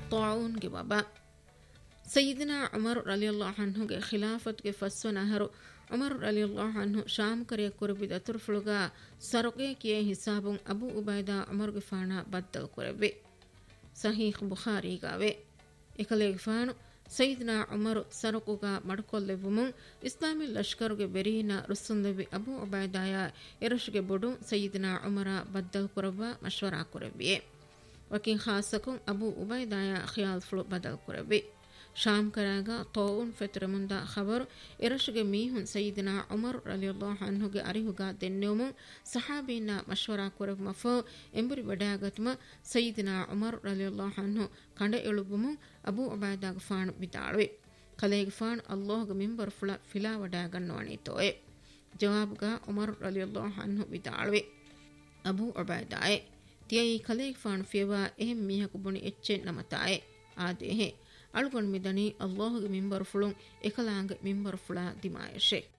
ತಾಊನ್ಗೆ ವಬಾ ಸಯ್ಯಿದನಾ ಉಮರ್ ರಲಿಯಲ್ಲಾಹು ಅನ್ಹುಗೆ ಖಿಲಾಫತ್ಗೆ ಫಸ್ವನ ಹರು ಉಮರ್ ರಲಿಯಲ್ಲಾಹು ಅನ್ಹು ಶಾಮ್ ಕರಿಯ ಕುರಬಿದ ತುರ್ಫುಳುಗ ಸರಕೆ ಕಿಯೆ ಹಿಸಾಬುಂ Abu ಉಬೈದಾ ಉಮರ್ಗೆ ಫಾಣ ಬದ್ದಲ್ ಕುರಬೆ ಸಹೀಹ್ ಬುಖಾರಿಗಾವೆ එකලෙಗೆ ಫಾಣು ಸಯ್ಯಿದನಾ Umar ಸರಕುಗ ಮಡ್ಕೊಲ್ಲೆವುಮುಂ ಇಸ್ಲಾಮಿ ಲಷ್ಕರುಗೆ ಬೆರೀನ ರುಸ್ಸುಂದೆವಿ Abu ಉಬೈದಾಯ ಎರಶುಗೆ ಬೊಡು ಸಯ್ಯಿದನಾ ಉಮರ ಬದ್ದಲ್ ಕುರಬ ಮಶ್ವರಾ ಕುರಬಿಯೆ ವಕಿನ್ ಖಾಸಕುಂ Abu ಉಬೈದಾಯ ಖಿಯಾಲ್ ಫುಳು ಬದಲ್ ಕುರಬಿ ಶಾಮ್ ಕರಾಗ ತೌನ್ ಫೆತ್ರ ಮುಂದ ಖಬರ್ ಎರಶುಗೆ ಮೀಹುನ್ ಸಯ್ಯಿದನಾ ಉಮರ್ ರಲಿಯಲ್ಲಾಹು ಅನ್ಹುಗೆ ಅರಿಹುಗ ದೆನ್ನೆವುಮುಂ ಸಹಾಬೀನ ಮಶ್ವರಾ ಕುರಬ ಮಫೋ ಎಂಬುರಿ ವಡಾಗತುಮ ಸಯ್ಯಿದನಾ ಉಮರ್ ರಲಿಯಲ್ಲಾಹು ಅನ್ಹು ಕಂಡ ಎಳುಬುಮುಂ ಅಬೂ ಉಬೈದಾಗ ಫಾಣು ಬಿದಾಳುವೆ ಕಲೆಗೆ ಫಾಣು ಅಲ್ಲಾಹುಗೆ ಮಿಂಬರ್ ಫುಳ ಫಿಲಾ ವಡಾಗನ್ನೋಣಿತೋಯೆ ಜವಾಬ್ಗ ಉಮರ್ ರಲಿಯಲ್ಲಾಹು ಅನ್ಹು ಬಿದಾಳುವೆ ಅಬೂ ಉಬೈದಾಯೆ ತಿಯೈ ಕಲೆಗೆ ಫಾಣು ಫಿಯವಾ ಎಹೆಂ ಮೀಹಕು ಬುಣಿ ಎಚ್ಚೆ ನಮತಾಯೆ ಆದೇಹೆ ಅಳುಗೊಂಡು ಮಿದನಿ ಅಲ್ಲಾಹುಗೆ ಮಿಂಬರ್ ಫುಳುಂ ಎಕಲಾಂಗ ಮಿಂಬರ್ ಫುಳಾ ದಿಮಾಯಶೆ